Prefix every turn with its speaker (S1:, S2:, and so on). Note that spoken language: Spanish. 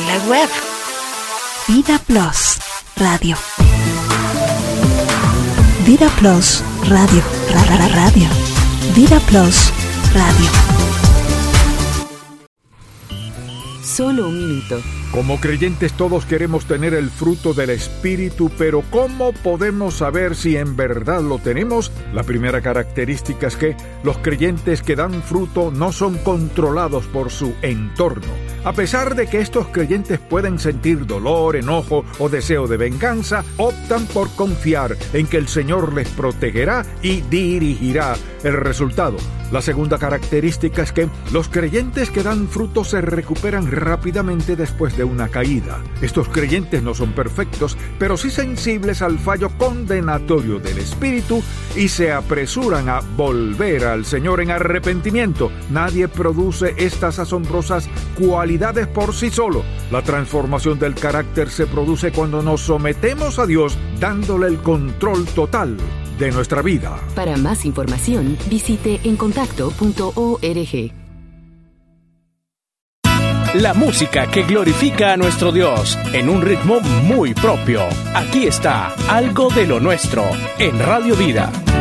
S1: la web. Vida Plus Radio. Vida Plus Radio. Radio. Vida Plus Radio.
S2: Solo un minuto.
S3: Como creyentes todos queremos tener el fruto del Espíritu, pero ¿cómo podemos saber si en verdad lo tenemos? La primera característica es que los creyentes que dan fruto no son controlados por su entorno. A pesar de que estos creyentes pueden sentir dolor, enojo o deseo de venganza, optan por confiar en que el Señor les protegerá y dirigirá el resultado. La segunda característica es que los creyentes que dan fruto se recuperan rápidamente después de una caída. Estos creyentes no son perfectos, pero sí sensibles al fallo condenatorio del Espíritu y se apresuran a volver al Señor en arrepentimiento. Nadie produce estas asombrosas cualidades por sí solo. La transformación del carácter se produce cuando nos sometemos a Dios, dándole el control total de nuestra vida.
S2: Para más información, visite encontacto.org.
S4: La música que glorifica a nuestro Dios en un ritmo muy propio. Aquí está Algo de lo Nuestro en Radio Vida.